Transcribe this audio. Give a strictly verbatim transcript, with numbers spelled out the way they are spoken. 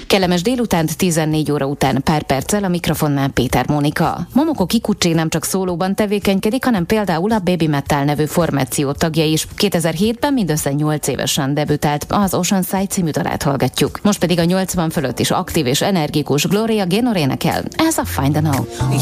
Kellemes délutánt, tizennégy óra után pár perccel a mikrofonnál Péter Mónika. Momoko Kikuchi nem csak szólóban tevékenykedik, hanem például a Baby Metal nevű formáció tagja is. kétezer-hétben mindössze nyolc évesen debütált, az Oceanside című dalát hallgatjuk. Most pedig a nyolcvan fölött is aktív és energikus Gloria Gaynor énekel. Ez a Find a Now.